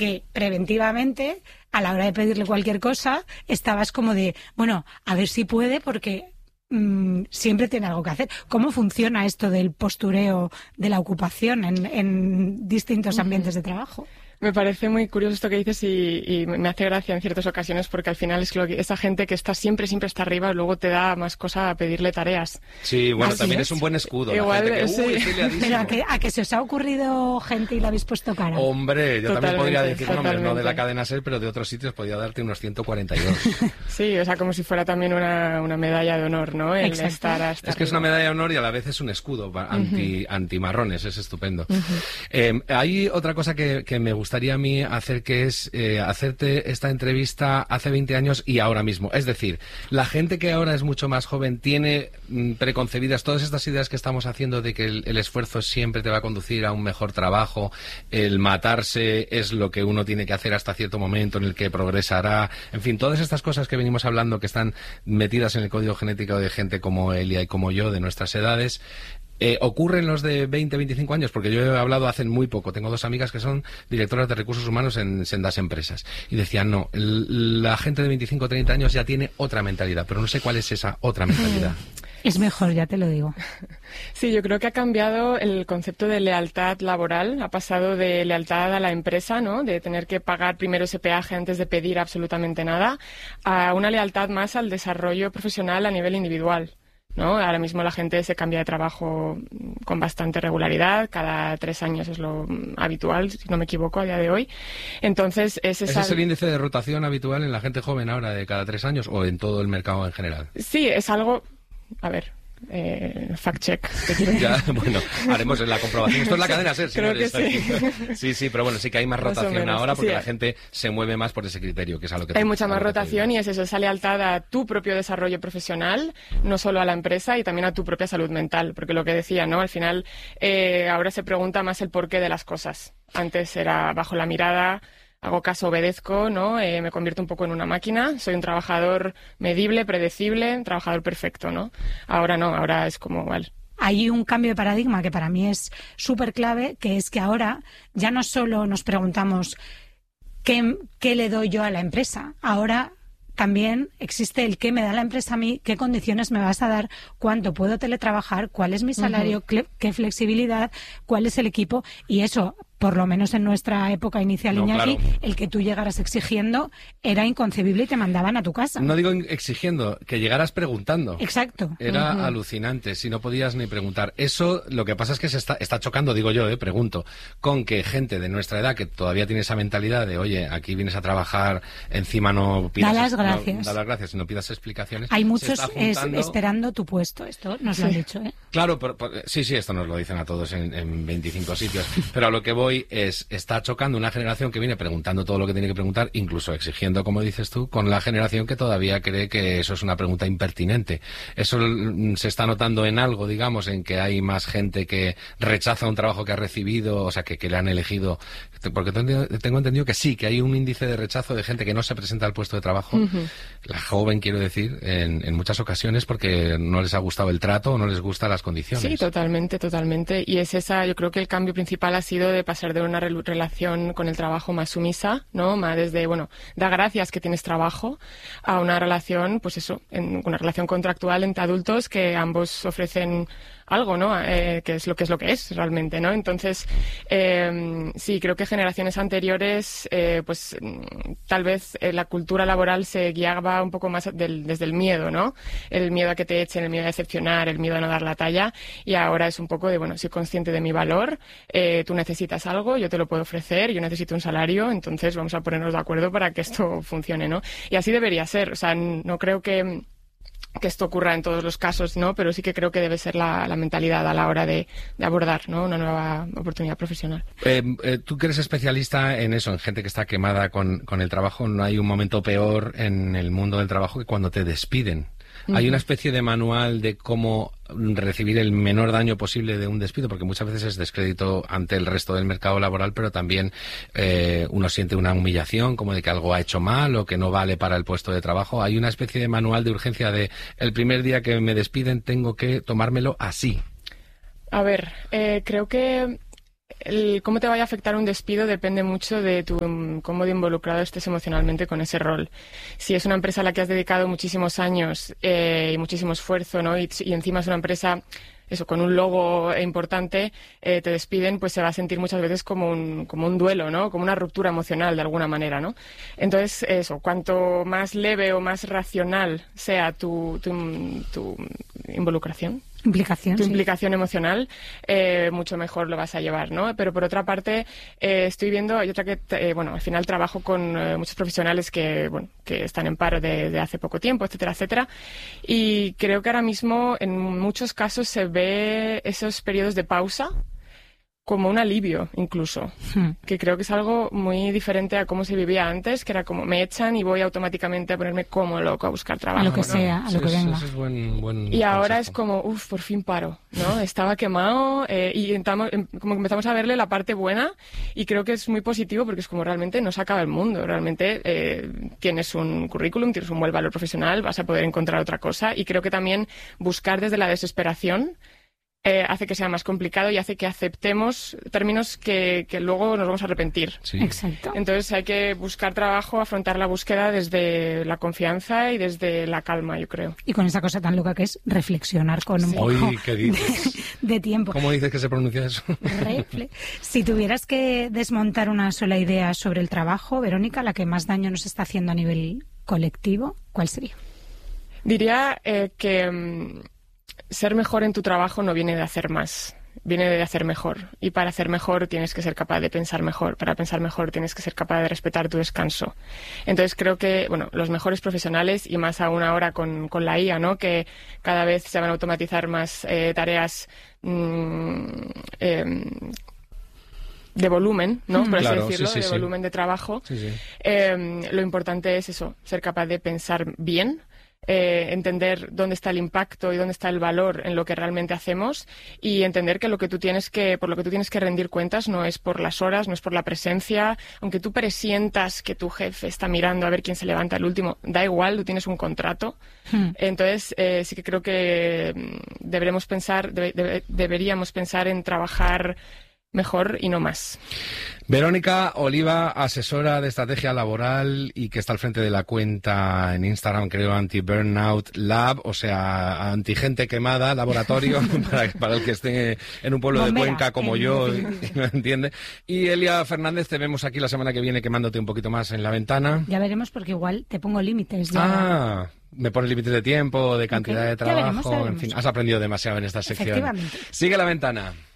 que preventivamente, a la hora de pedirle cualquier cosa, estabas como de, bueno, a ver si puede, porque siempre tiene algo que hacer. ¿Cómo funciona esto del postureo de la ocupación en distintos ambientes de trabajo? Me parece muy curioso esto que dices y me hace gracia en ciertas ocasiones porque al final es esa gente que está siempre está arriba y luego te da más cosa a pedirle tareas. Sí, bueno, también es un buen escudo. Igual, la gente que, pero ¿a que se os ha ocurrido gente y le habéis puesto cara? Hombre, yo también podría decir nombres, no de la cadena SER, pero de otros sitios podría darte unos 142. Sí, o sea, como si fuera también una medalla de honor, ¿no? El estar hasta es que es una medalla de honor y a la vez es un escudo anti-marrones, es estupendo. Hay otra cosa que me gustaría a mí hacer, que es hacerte esta entrevista hace 20 años y ahora mismo. Es decir, la gente que ahora es mucho más joven tiene preconcebidas todas estas ideas que estamos haciendo de que el esfuerzo siempre te va a conducir a un mejor trabajo, el matarse es lo que uno tiene que hacer hasta cierto momento en el que progresará, en fin, todas estas cosas que venimos hablando que están metidas en el código genético de gente como Elia y como yo, de nuestras edades. ¿Ocurren los de 20, 25 años? Porque yo he hablado hace muy poco. Tengo 2 amigas que son directoras de recursos humanos en sendas empresas. Y decían, no, la gente de 25, 30 años ya tiene otra mentalidad, pero no sé cuál es esa otra mentalidad. Es mejor, ya te lo digo. Sí, yo creo que ha cambiado el concepto de lealtad laboral. Ha pasado de lealtad a la empresa, ¿no? De tener que pagar primero ese peaje antes de pedir absolutamente nada, a una lealtad más al desarrollo profesional a nivel individual, ¿no? Ahora mismo la gente se cambia de trabajo con bastante regularidad, cada 3 años es lo habitual, si no me equivoco, a día de hoy. Entonces, ¿Ese es el índice de rotación habitual en la gente joven ahora, de cada 3 años, o en todo el mercado en general? Sí, es algo... A ver... fact check. Ya, bueno, haremos la comprobación. Esto es la cadena SER, creo que sí. Sí, pero bueno, sí que hay más rotación ahora porque la gente se mueve más por ese criterio, que es a lo que hay mucha más rotación y es eso, esa lealtad a tu propio desarrollo profesional, no solo a la empresa, y también a tu propia salud mental, porque lo que decía, ¿no? Al final ahora se pregunta más el porqué de las cosas. Antes era bajo la mirada, hago caso, obedezco, ¿no? Me convierto un poco en una máquina, soy un trabajador medible, predecible, un trabajador perfecto, ¿no? Ahora no, ahora es como, vale. Hay un cambio de paradigma que para mí es súper clave, que es que ahora ya no solo nos preguntamos qué le doy yo a la empresa, ahora también existe el qué me da la empresa a mí, qué condiciones me vas a dar, cuánto puedo teletrabajar, cuál es mi salario, qué flexibilidad, cuál es el equipo, y eso, por lo menos en nuestra época inicial, Iñaki, claro, el que tú llegaras exigiendo era inconcebible y te mandaban a tu casa. No digo exigiendo, que llegaras preguntando. Exacto. Era alucinante, si no podías ni preguntar. Eso, lo que pasa es que se está chocando, digo yo, pregunto, con que gente de nuestra edad que todavía tiene esa mentalidad de, oye, aquí vienes a trabajar, encima no pidas... Da las gracias. No, da las gracias y no pidas explicaciones. Hay muchos esperando tu puesto, esto nos lo han dicho, ¿eh? Claro, sí, esto nos lo dicen a todos en 25 sitios, pero a lo que voy está chocando una generación que viene preguntando todo lo que tiene que preguntar, incluso exigiendo, como dices tú, con la generación que todavía cree que eso es una pregunta impertinente. Eso se está notando en algo, digamos, en que hay más gente que rechaza un trabajo que ha recibido, o sea, que le han elegido, porque tengo entendido que sí, que hay un índice de rechazo de gente que no se presenta al puesto de trabajo, la joven, quiero decir, en muchas ocasiones porque no les ha gustado el trato o no les gustan las condiciones. Sí, totalmente. Y es yo creo que el cambio principal ha sido de pasar de una relación con el trabajo más sumisa, ¿no? Más desde, da gracias que tienes trabajo, a una relación, pues eso, una relación contractual entre adultos que ambos ofrecen algo, ¿no? Que es lo que es realmente, ¿no? Entonces, sí, creo que generaciones anteriores, pues tal vez la cultura laboral se guiaba un poco más desde el miedo, ¿no? El miedo a que te echen, el miedo a decepcionar, el miedo a no dar la talla, y ahora es un poco de, soy consciente de mi valor, tú necesitas algo, yo te lo puedo ofrecer, yo necesito un salario, entonces vamos a ponernos de acuerdo para que esto funcione, ¿no? Y así debería ser, o sea, no creo que esto ocurra en todos los casos, ¿no? Pero sí que creo que debe ser la mentalidad a la hora de abordar, ¿no? Una nueva oportunidad profesional. Tú que eres especialista en eso, en gente que está quemada con el trabajo, no hay un momento peor en el mundo del trabajo que cuando te despiden. Hay una especie de manual de cómo recibir el menor daño posible de un despido, porque muchas veces es descrédito ante el resto del mercado laboral, pero también uno siente una humillación, como de que algo ha hecho mal o que no vale para el puesto de trabajo. Hay una especie de manual de urgencia de el primer día que me despiden tengo que tomármelo así. A ver, creo que cómo te vaya a afectar un despido depende mucho de cómo de involucrado estés emocionalmente con ese rol. Si es una empresa a la que has dedicado muchísimos años y muchísimo esfuerzo, ¿no? Y encima es una empresa con un logo importante, te despiden, pues se va a sentir muchas veces como un duelo, ¿no? Como una ruptura emocional de alguna manera, ¿no? Entonces, cuanto más leve o más racional sea tu involucración, tu implicación emocional, mucho mejor lo vas a llevar, ¿no? Pero por otra parte, estoy viendo, hay otra que, al final trabajo con muchos profesionales que están en paro de hace poco tiempo, etcétera, etcétera, y creo que ahora mismo en muchos casos se ve esos periodos de pausa como un alivio, incluso, que creo que es algo muy diferente a cómo se vivía antes, que era como me echan y voy automáticamente a ponerme como loco a buscar trabajo. A lo que sea, a lo que venga. Eso es buen y ahora es como, por fin paro, ¿no? Estaba quemado y como que empezamos a verle la parte buena y creo que es muy positivo porque es como realmente no se acaba el mundo, realmente tienes un currículum, tienes un buen valor profesional, vas a poder encontrar otra cosa y creo que también buscar desde la desesperación hace que sea más complicado y hace que aceptemos términos que luego nos vamos a arrepentir. Sí. Exacto. Entonces hay que buscar trabajo, afrontar la búsqueda desde la confianza y desde la calma, yo creo. Y con esa cosa tan loca que es reflexionar con un poco ¿qué dices? de tiempo. ¿Cómo dices que se pronuncia eso? Si tuvieras que desmontar una sola idea sobre el trabajo, Verónica, la que más daño nos está haciendo a nivel colectivo, ¿cuál sería? Diría que ser mejor en tu trabajo no viene de hacer más, viene de hacer mejor. Y para hacer mejor tienes que ser capaz de pensar mejor. Para pensar mejor tienes que ser capaz de respetar tu descanso. Entonces creo que los mejores profesionales, y más aún ahora con la IA, ¿no? Que cada vez se van a automatizar más tareas de volumen, ¿no? Por así decirlo, volumen de trabajo. Lo importante es eso, ser capaz de pensar bien, entender dónde está el impacto y dónde está el valor en lo que realmente hacemos y entender que por lo que tú tienes que rendir cuentas no es por las horas, no es por la presencia, aunque tú presientas que tu jefe está mirando a ver quién se levanta el último, da igual, tú tienes un contrato. Entonces sí que creo que deberíamos pensar en trabajar mejor y no más. Verónica Oliva, asesora de estrategia laboral y que está al frente de la cuenta en Instagram, creo, Anti-Burnout Lab, o sea, anti-gente quemada, laboratorio, para el que esté en un pueblo de Cuenca como yo y no entiende. Y Elia Fernández, te vemos aquí la semana que viene quemándote un poquito más en la ventana. Ya veremos porque igual te pongo límites. Me pones límites de tiempo, de cantidad de trabajo, ya veremos. En fin, has aprendido demasiado en esta sección. Efectivamente. Sigue la ventana.